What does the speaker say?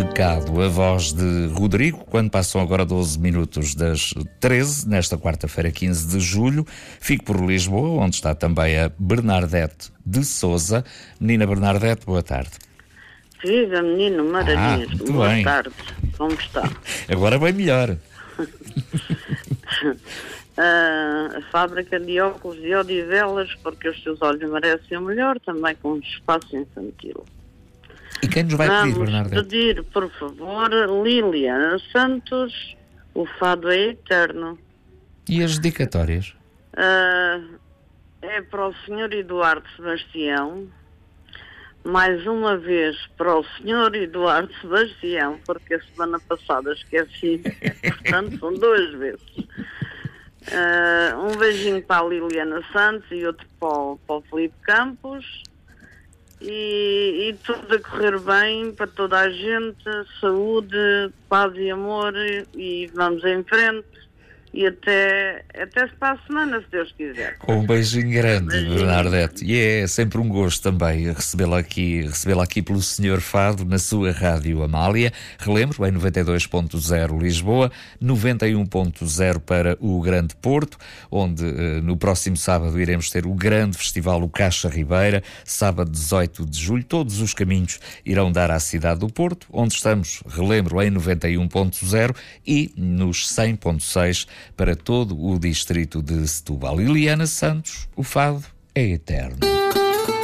bocado a voz de Rodrigo, quando passam agora 12 minutos das 13, nesta quarta-feira, 15 de julho. Fico por Lisboa, onde está também a Bernardete de Sousa. Menina Bernardete, boa tarde. Viva, menino, maravilha. Muito Boa bem. tarde. Como está? Agora bem melhor. A fábrica de óculos e odivelas, porque os seus olhos merecem o melhor, também com um espaço infantil. E quem nos vai pedir, Vamos Bernardete? pedir, por favor, Liliana Santos, o fado é eterno. E as dedicatórias? É para o Sr. Eduardo Sebastião, mais uma vez para o Sr. Eduardo Sebastião, porque a semana passada esqueci, portanto são 2 vezes. Um beijinho para a Liliana Santos e outro para o Filipe Campos. E tudo a correr bem para toda a gente, saúde, paz e amor, e vamos em frente. E até para a semana, se Deus quiser. Com um beijinho grande, Beijinho. Bernardete. E é sempre um gosto também recebê-la aqui pelo Senhor Fado, na sua Rádio Amália. Relembro, em 92.0 Lisboa, 91.0 para o Grande Porto, onde no próximo sábado iremos ter o grande festival, o Caixa Ribeira, sábado 18 de julho. Todos os caminhos irão dar à cidade do Porto, onde estamos, relembro, em 91.0 e nos 100.6 para todo o distrito de Setúbal. Liliana Santos, o fado é eterno.